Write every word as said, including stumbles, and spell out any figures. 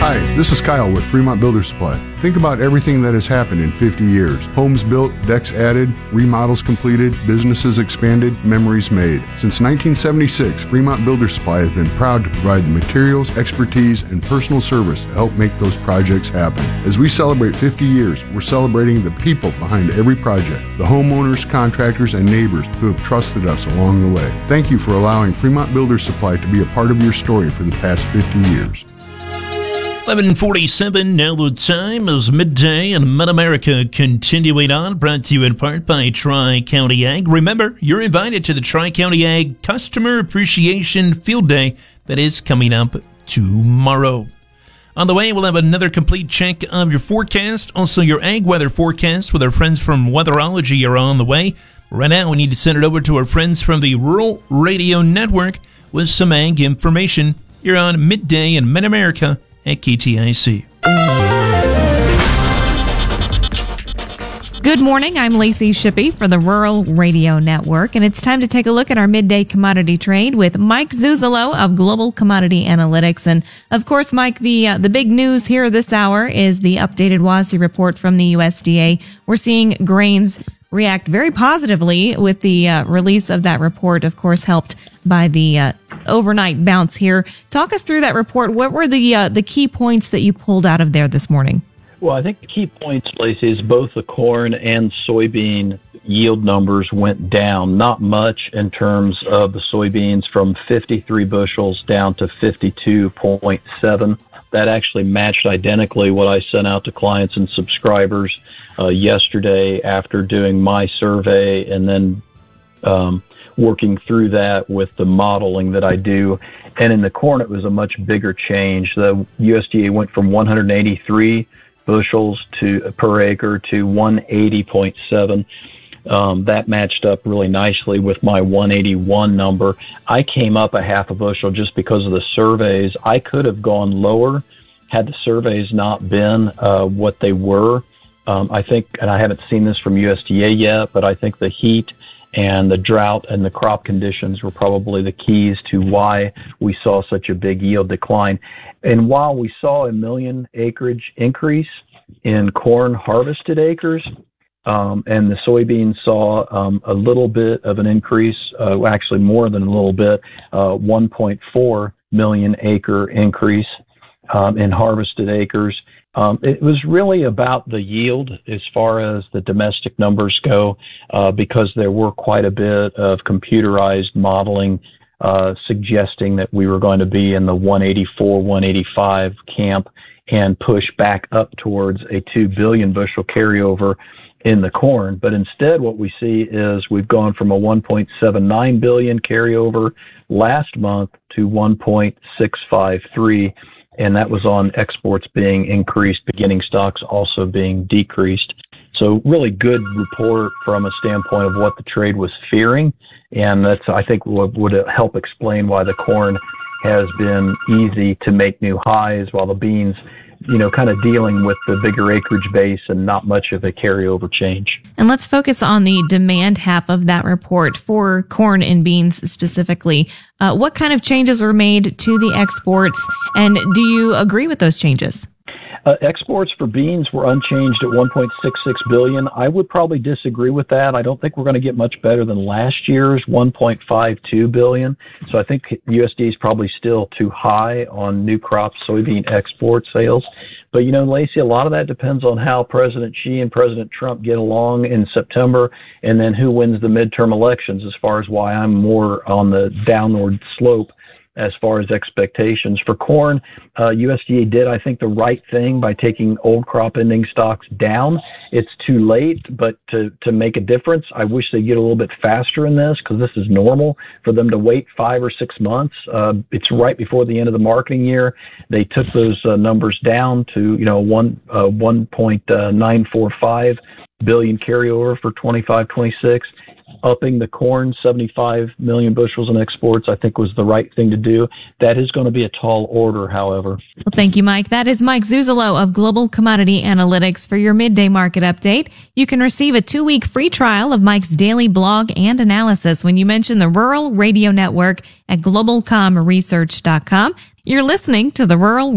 Hi, this is Kyle with Fremont Builder Supply. Think about everything that has happened in fifty years. Homes built, decks added, remodels completed, businesses expanded, memories made. Since nineteen seventy-six, Fremont Builder Supply has been proud to provide the materials, expertise, and personal service to help make those projects happen. As we celebrate fifty years, we're celebrating the people behind every project, the homeowners, contractors, and neighbors who have trusted us along the way. Thank you for allowing Fremont Builder Supply to be a part of your story for the past fifty years. eleven forty-seven, now the time is midday in Mid-America, continuing on, brought to you in part by Tri-County Ag. Remember, you're invited to the Tri-County Ag Customer Appreciation Field Day that is coming up tomorrow. On the way, we'll have another complete check of your forecast, also your ag weather forecast with our friends from Weatherology are on the way. Right now, we need to send it over to our friends from the Rural Radio Network with some ag information. You're on Midday in Mid-America at K T I C. Good morning, I'm Lacey Shippey for the Rural Radio Network, and it's time to take a look at our midday commodity trade with Mike Zuzolo of Global Commodity Analytics. And of course, Mike, the uh, the big news here this hour is the updated W A S I report from the U S D A. We're seeing grains react very positively with the uh, release of that report, of course, helped by the uh, overnight bounce here. Talk us through that report. What were the uh, the key points that you pulled out of there this morning? Well, I think the key points, Lacey, is both the corn and soybean yield numbers went down. Not much in terms of the soybeans, from fifty-three bushels down to fifty-two point seven. That actually matched identically what I sent out to clients and subscribers uh, yesterday after doing my survey and then um, working through that with the modeling that I do. And in the corn, it was a much bigger change. The U S D A went from one hundred eighty-three bushels to per acre to one eighty point seven. Um, that matched up really nicely with my one eighty-one number. I came up a half a bushel just because of the surveys. I could have gone lower had the surveys not been uh, what they were. Um, I think, and I haven't seen this from U S D A yet, but I think the heat and the drought and the crop conditions were probably the keys to why we saw such a big yield decline. And while we saw a million acreage increase in corn harvested acres, Um, and the soybeans saw um, a little bit of an increase, uh, actually more than a little bit, uh, one point four million acre increase um, in harvested acres. Um, it was really about the yield as far as the domestic numbers go, uh, because there were quite a bit of computerized modeling uh, suggesting that we were going to be in the one eighty-four, one eighty-five camp and push back up towards a two billion bushel carryover in the corn. But instead, what we see is we've gone from a one point seven nine billion carryover last month to one point six five three, and that was on exports being increased, beginning stocks also being decreased. So really good report from a standpoint of what the trade was fearing, and that's, I think, what would help explain why the corn has been easy to make new highs, while the beans, you know, kind of dealing with the bigger acreage base and not much of a carryover change. And let's focus on the demand half of that report for corn and beans specifically. Uh, what kind of changes were made to the exports, and do you agree with those changes? Uh, exports for beans were unchanged at one point six six billion. I would probably disagree with that. I don't think we're going to get much better than last year's one point five two billion. So I think U S D A is probably still too high on new crop soybean export sales. But, you know, Lacey, a lot of that depends on how President Xi and President Trump get along in September, and then who wins the midterm elections, as far as why I'm more on the downward slope as far as expectations. For corn, uh, U S D A did, I think, the right thing by taking old crop ending stocks down. It's too late, but to, to make a difference, I wish they'd get a little bit faster in this, because this is normal for them to wait five or six months. Uh, it's right before the end of the marketing year. They took those uh, numbers down to, you know, one, uh, one point nine four five billion carryover for twenty-five twenty-six. Upping the corn seventy-five million bushels in exports, I think, was the right thing to do. That is going to be a tall order, however. Well, thank you, Mike. That is Mike Zuzolo of Global Commodity Analytics for your midday market update. You can receive a two-week free trial of Mike's daily blog and analysis when you mention the Rural Radio Network at global com research dot com. You're listening to the Rural